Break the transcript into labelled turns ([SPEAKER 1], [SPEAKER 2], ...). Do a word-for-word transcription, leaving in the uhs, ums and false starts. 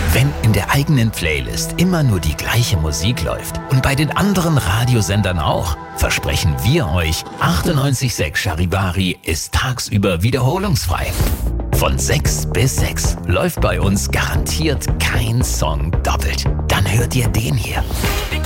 [SPEAKER 1] Wenn in der eigenen Playlist immer nur die gleiche Musik läuft und bei den anderen Radiosendern auch, versprechen wir euch, achtundneunzig Komma sechs Charivari ist tagsüber wiederholungsfrei. Von sechs bis sechs läuft bei uns garantiert kein Song doppelt. Dann hört ihr den hier.